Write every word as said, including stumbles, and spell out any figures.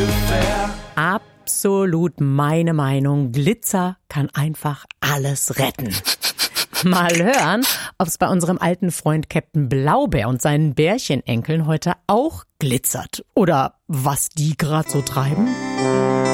ungefähr. Absolut meine Meinung. Glitzer kann einfach alles retten. Mal hören, ob es bei unserem alten Freund Captain Blaubeer und seinen Bärchenenkeln heute auch glitzert. Oder was die gerade so treiben.